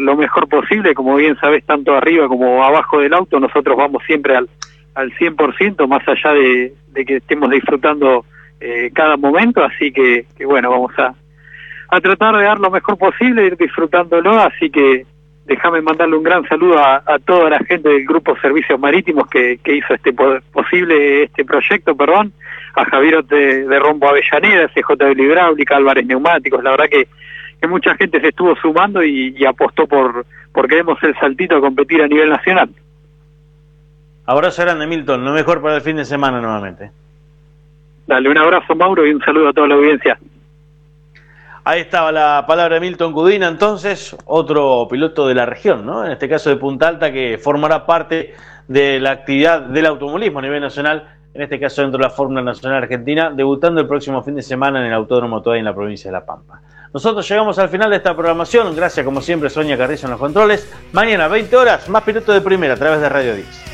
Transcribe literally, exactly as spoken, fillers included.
lo mejor posible. Como bien sabés, tanto arriba como abajo del auto, nosotros vamos siempre al, al cien por ciento, más allá de, de que estemos disfrutando eh, cada momento, así que, que bueno, vamos a, a tratar de dar lo mejor posible, ir disfrutándolo, así que déjame mandarle un gran saludo a, a toda la gente del Grupo Servicios Marítimos que, que hizo este po posible este proyecto, perdón, a Javier de, de Rombo Avellaneda, C J W Hidráulica, Álvarez Neumáticos. La verdad que, que mucha gente se estuvo sumando y, y apostó por, por que demos el saltito a competir a nivel nacional. Abrazo grande, Milton, lo mejor para el fin de semana nuevamente. Dale, un abrazo, Mauro, y un saludo a toda la audiencia. Ahí estaba la palabra de Milton Cudina, entonces, otro piloto de la región, ¿no? En este caso de Punta Alta, que formará parte de la actividad del automovilismo a nivel nacional, en este caso dentro de la Fórmula Nacional Argentina, debutando el próximo fin de semana en el Autódromo Toay en la provincia de La Pampa. Nosotros llegamos al final de esta programación, gracias como siempre Sonia Carrizo en los controles. Mañana, veinte horas, más pilotos de primera a través de Radio diez.